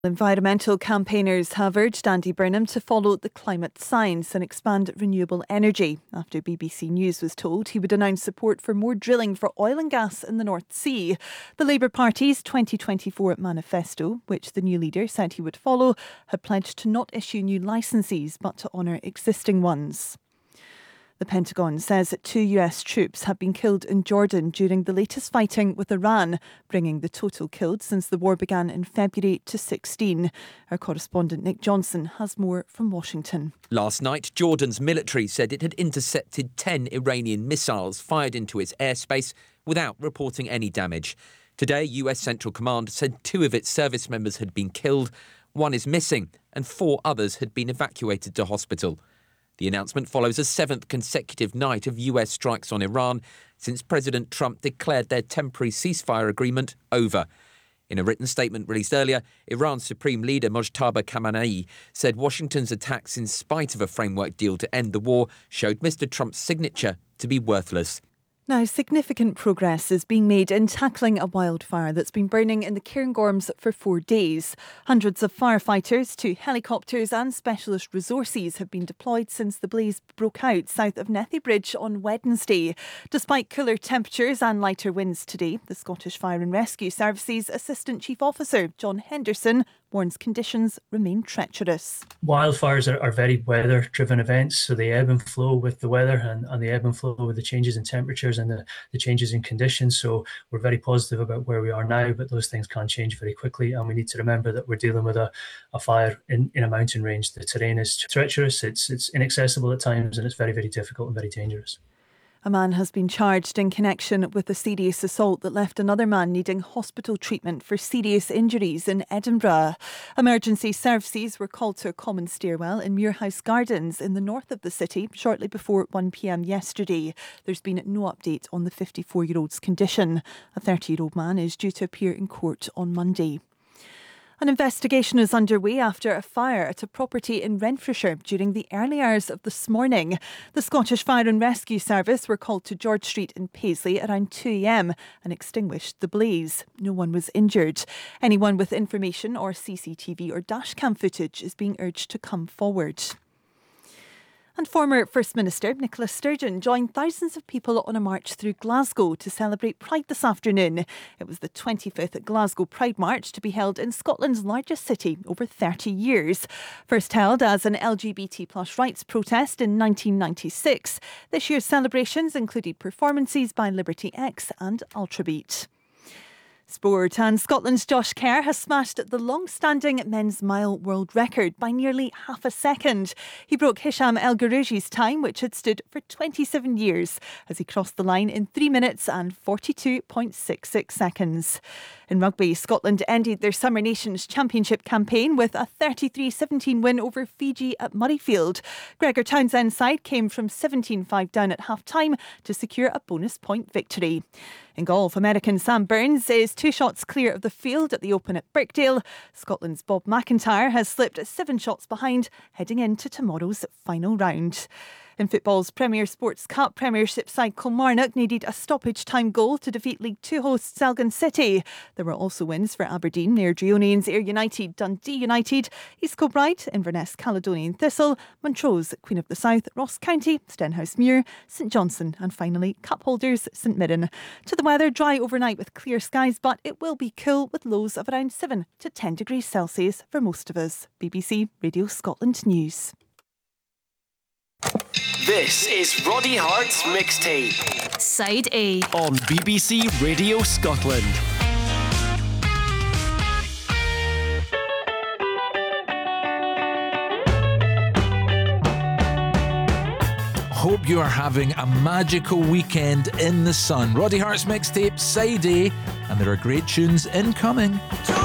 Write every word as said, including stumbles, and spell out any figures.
Environmental campaigners have urged Andy Burnham to follow the climate science and expand renewable energy after B B C News was told he would announce support for more drilling for oil and gas in the North Sea. The Labour Party's twenty twenty-four manifesto, which the new leader said he would follow, had pledged to not issue new licences but to honour existing ones. The Pentagon says that two U S troops have been killed in Jordan during the latest fighting with Iran, bringing the total killed since the war began in February to sixteen. Our correspondent Nick Johnson has more from Washington. Last night, Jordan's military said it had intercepted ten Iranian missiles fired into its airspace without reporting any damage. Today, U S Central Command said two of its service members had been killed, one is missing, and four others had been evacuated to hospital. The announcement follows a seventh consecutive night of U S strikes on Iran since President Trump declared their temporary ceasefire agreement over. In a written statement released earlier, Iran's Supreme Leader Mojtaba Khamenei said Washington's attacks, in spite of a framework deal to end the war, showed Mister Trump's signature to be worthless. Now, significant progress is being made in tackling a wildfire that's been burning in the Cairngorms for four days. Hundreds of firefighters, two helicopters and specialist resources have been deployed since the blaze broke out south of Nethy Bridge on Wednesday. Despite cooler temperatures and lighter winds today, the Scottish Fire and Rescue Services Assistant Chief Officer John Henderson warns conditions remain treacherous. Wildfires are, are very weather-driven events, so they ebb and flow with the weather and, and they ebb and flow with the changes in temperatures and the, the changes in conditions. So we're very positive about where we are now, but those things can change very quickly, and we need to remember that we're dealing with a, a fire in, in a mountain range. The terrain is treacherous, it's, it's inaccessible at times, and it's very, very difficult and very dangerous. A man has been charged in connection with a serious assault that left another man needing hospital treatment for serious injuries in Edinburgh. Emergency services were called to a common stairwell in Muirhouse Gardens in the north of the city shortly before one p.m. yesterday. There's been no update on the fifty-four-year-old's condition. A thirty-year-old man is due to appear in court on Monday. An investigation is underway after a fire at a property in Renfrewshire during the early hours of this morning. The Scottish Fire and Rescue Service were called to George Street in Paisley around two a.m. and extinguished the blaze. No one was injured. Anyone with information or C C T V or dashcam footage is being urged to come forward. And former First Minister Nicola Sturgeon joined thousands of people on a march through Glasgow to celebrate Pride this afternoon. It was the twenty-fifth Glasgow Pride March to be held in Scotland's largest city over thirty years. First held as an L G B T plus rights protest in nineteen ninety-six, this year's celebrations included performances by Liberty X and Ultrabeat. Sport, and Scotland's Josh Kerr has smashed the long-standing men's mile world record by nearly half a second. He broke Hisham El Guerrouji's time, which had stood for twenty-seven years, as he crossed the line in three minutes and forty-two point six six seconds. In rugby, Scotland ended their Summer Nations Championship campaign with a thirty-three seventeen win over Fiji at Murrayfield. Gregor Townsend's side came from seventeen five down at half-time to secure a bonus point victory. In golf, American Sam Burns is two shots clear of the field at the Open at Birkdale. Scotland's Bob McIntyre has slipped seven shots behind, heading into tomorrow's final round. In football's Premier Sports Cup, Premiership side Kilmarnock needed a stoppage time goal to defeat League Two hosts Elgin City. There were also wins for Aberdeen, Airdrieonians, Ayr United, Dundee United, East Kilbride, Inverness, Caledonian Thistle, Montrose, Queen of the South, Ross County, Stenhousemuir, St Johnstone, and finally cup holders St Mirren. To the weather, dry overnight with clear skies, but it will be cool with lows of around seven to ten degrees Celsius for most of us. B B C Radio Scotland News. This is Roddy Hart's Mixtape. Side A. On B B C Radio Scotland. Hope you are having a magical weekend in the sun. Roddy Hart's Mixtape, Side A, and there are great tunes incoming.